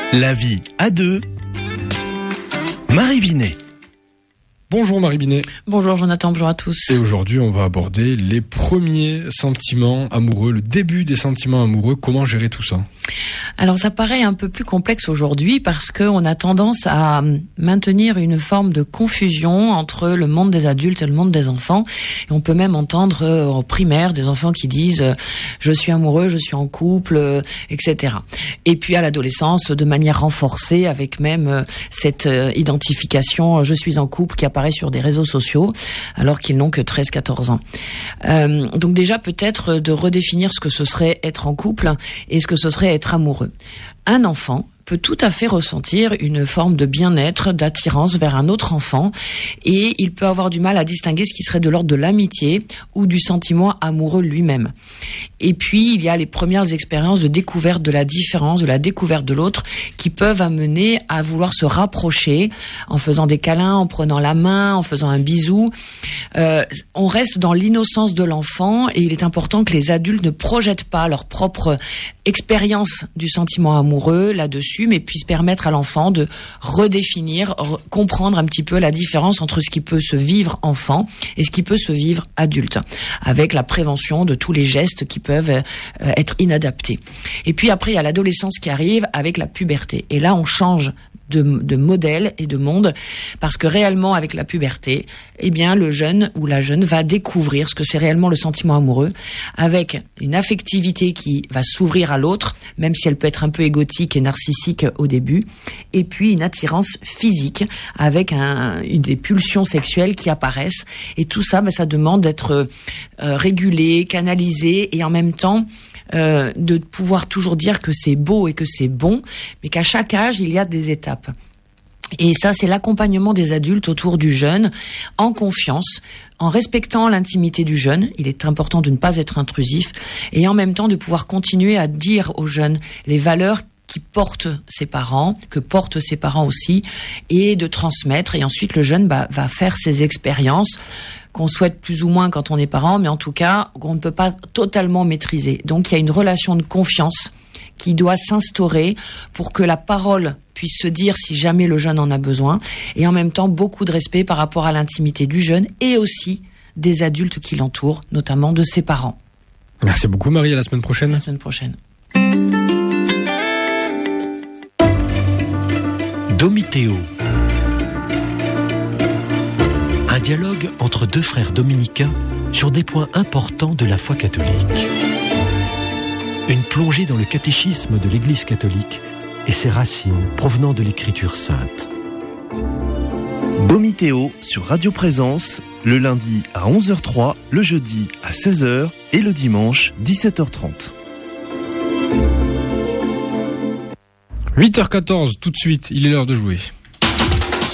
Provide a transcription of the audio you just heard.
La vie à deux. Marie Binet. Bonjour Marie Binet. Bonjour Jonathan, bonjour à tous. Et aujourd'hui, on va aborder les premiers sentiments amoureux, le début des sentiments amoureux. Comment gérer tout ça ? Alors ça paraît un peu plus complexe aujourd'hui parce qu'on a tendance à maintenir une forme de confusion entre le monde des adultes et le monde des enfants. Et on peut même entendre en primaire des enfants qui disent « je suis amoureux, je suis en couple », etc. Et puis à l'adolescence, de manière renforcée, avec même cette identification « je suis en couple » qui apparaît sur des réseaux sociaux alors qu'ils n'ont que 13-14 ans. Donc déjà peut-être de redéfinir ce que ce serait être en couple et ce que ce serait être amoureux. Un enfant peut tout à fait ressentir une forme de bien-être, d'attirance vers un autre enfant, et il peut avoir du mal à distinguer ce qui serait de l'ordre de l'amitié ou du sentiment amoureux lui-même. Et puis, il y a les premières expériences de découverte de la différence, de la découverte de l'autre, qui peuvent amener à vouloir se rapprocher en faisant des câlins, en prenant la main, en faisant un bisou. On reste dans l'innocence de l'enfant, et il est important que les adultes ne projettent pas leur propre expérience du sentiment amoureux là-dessus, mais puissent permettre à l'enfant de redéfinir, comprendre un petit peu la différence entre ce qui peut se vivre enfant et ce qui peut se vivre adulte, avec la prévention de tous les gestes qui peuvent être inadaptés. Et puis après, il y a l'adolescence qui arrive avec la puberté. Et là, on change de modèle et de monde, parce que réellement avec la puberté, eh bien le jeune ou la jeune va découvrir ce que c'est réellement le sentiment amoureux, avec une affectivité qui va s'ouvrir à l'autre, même si elle peut être un peu égotique et narcissique au début, et puis une attirance physique avec des pulsions sexuelles qui apparaissent, et tout ça, ça demande d'être régulé, canalisé, et en même temps de pouvoir toujours dire que c'est beau et que c'est bon, mais qu'à chaque âge, il y a des étapes. Et ça, c'est l'accompagnement des adultes autour du jeune, en confiance, en respectant l'intimité du jeune. Il est important de ne pas être intrusif, et en même temps de pouvoir continuer à dire aux jeunes les valeurs qui portent ses parents, que portent ses parents aussi, et de transmettre. Et ensuite, le jeune va faire ses expériences qu'on souhaite plus ou moins quand on est parent, mais en tout cas, qu'on ne peut pas totalement maîtriser. Donc, il y a une relation de confiance qui doit s'instaurer pour que la parole puisse se dire si jamais le jeune en a besoin, et en même temps, beaucoup de respect par rapport à l'intimité du jeune et aussi des adultes qui l'entourent, notamment de ses parents. Merci beaucoup Marie, à la semaine prochaine. À la semaine prochaine. Domitéo. Un dialogue entre deux frères dominicains sur des points importants de la foi catholique. Une plongée dans le catéchisme de l'Église catholique et ses racines provenant de l'Écriture sainte. Domitéo sur Radio Présence, le lundi à 11h03, le jeudi à 16h et le dimanche 17h30. 8h14, tout de suite, il est l'heure de jouer.